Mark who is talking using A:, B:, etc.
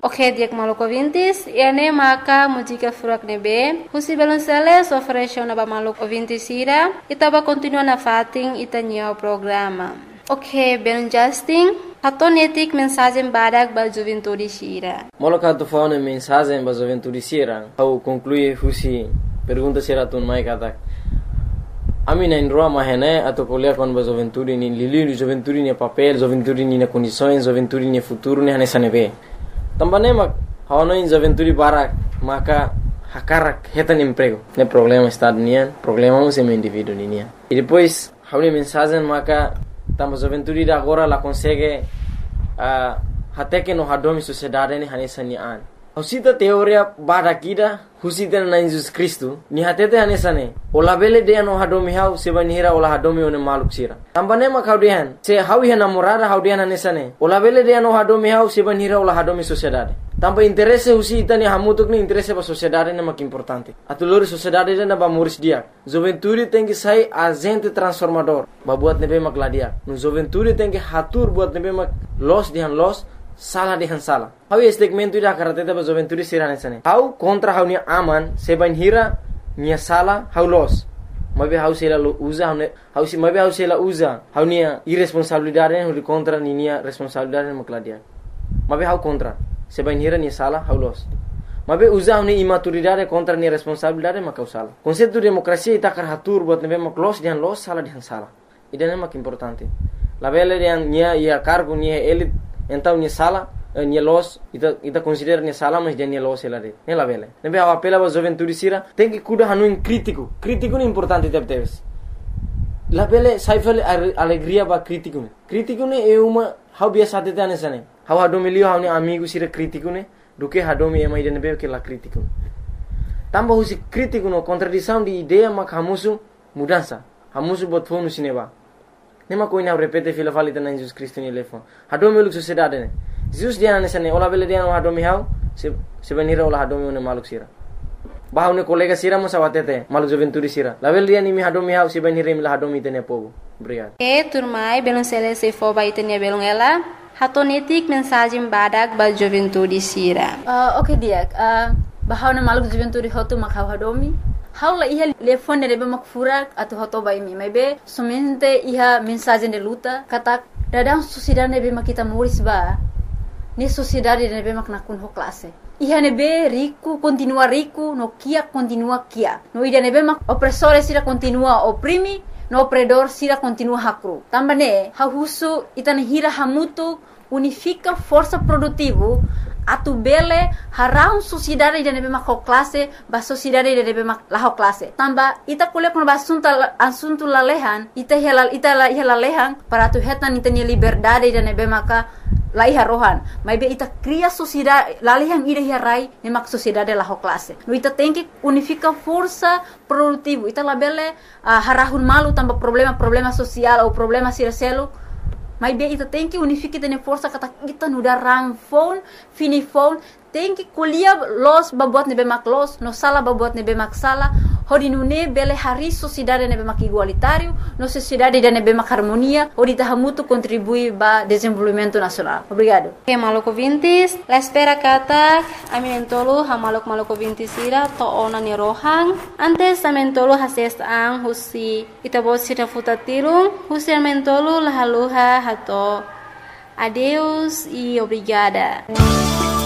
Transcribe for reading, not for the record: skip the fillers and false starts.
A: Ok, diak maluco vintis, ene maka música furak nebe, husi balonceles ofereceu na ba maluco vintis ira, itaba continua na fating itanya o programa. Ok, ben Justin, hatonetik mensagem badak ba juventude sira.
B: Moloka tu faune mensagem ba juventude sira, au conclui husi pergunta sira tun mai katak. Ami na indroa mahene atau kuliah kon ba juventude ni lili juventude ni papel, juventude ni na condições, juventude ni futuro ni hanesa nebe. Tambane mak hawana in juventude barak maka hakarak hetan emprego. Ne problema estado nian, problema um sem indivíduo nian. E depois haune mensagem maka tamba juventude da agora la consegue até que no hadomi sociedade ni hanesa ni an. Husita teoria barakida husita na Jesus Cristo ni hatete hanesa ne. Ola bele de no hadomi hau sebanira ola hadomi one maluk sira. Tambane mak haudian se hawi namorada haudian hanesa ne. Ola bele de no hadomi hau sebanira ola hadomi sociedade. Tamba interesse husita ni hamutuk ni interesse ba sociedade ne mak importante. Atulori sociedade na ba muris dia. Juventude tem que sai agente transformador. Ba buat nebe mak ladia. No juventude tem que hatur buat nebe mak los dihan los salah dihan salah. Hau segmento ida karateta ba juventude sira nesane. Hau contra hau ni aman sebanira ni salah hau los. Mabe hau sela usa hau si mabe hau sela usa hau ni irresponsabilidade hau contra ni responsabilidade mak ladia. Mabe hau contra sebanira ni salah hau los. Mabe usa hau ni imaturidade contra ni responsabilidade mak salah. Konsepto demokrasia ita karatur buat nebe mak los dihan los salah dihan salah. Ida mak importante. La bele dihan nia ia cargo nia elit então ni sala ni los ita considera ni sala mas dia ni los ela de ela vele nebe a apela ba juventude sira tem que cuidar hanu crítico ni importante teves la vele saifel alegria ba crítico ne é uma how biasa tete anesane how hadomilio how ni amigo sira crítico ne do que hadomi é mais de nebe que la crítico tamba husi crítico no contradição de ideia mak hamusu mudança hamusu bot fonu sineba nema koina repete fila falita na Jesus Cristo ni lefo hadomi uluk sociedade ne Jesus dia nesane ola bele dia no hadomi hau sebenira ola hadomi one maluk sira bahau ne kolega sira mo sawatete maluk juventude sira la bele dia ni mi hadomi hau sebenira mi la hadomi tene povo obrigado
A: turmai belum selesai fo ba itenia belum ela hatonetik mensagem badak ba juventude sira.
C: Ok dia bahau ne maluk juventude hotu mak hau hadomi haula iha telefone de mak furak atau hoto bai mi maybe somente iha mensagem de luta kata dadang sociedade nebe mak kita muris ba ni sociedade nebe mak nakun ho classe iha nebe rico continua rico no kia continua kia no ida nebe mak opressore sira continua oprimi no opredor sira continua hakru tambane hahusu itane hira hamutu unifica força produtivo atu bele harau sociedade de nebe mak classe ba sociedade de nebe mak la classe tamba ita kuliah kon asunto lalehan ita lalehan para tu hetan itania liberdade de nebe maka laiha rohan maybe ita cria sociedade lalehan ida hirai ne mak sociedade la classe no ita tem que unifica força produtivo ita labele harahun malu tamba problema social ou problema siraselo mas bem ita tem que unificar tene força kata kita nuda rang phone fini phone tem que kuliah los babuat nebe mak los no sala babuat nebe mak sala hodi nune bele hari sociedade nebe mak igualitário no sociedade de nebe mak harmonia hodi tahamutu contribui ba desenvolvimento nacional. Obrigado.
A: Que maluco vintis la espera kata aminentolo ha maluco vintis ira to ona ni rohang antes amentolo hases ang husi itabot sira futatirung husi amentolo la haluha hato adeus e obrigada.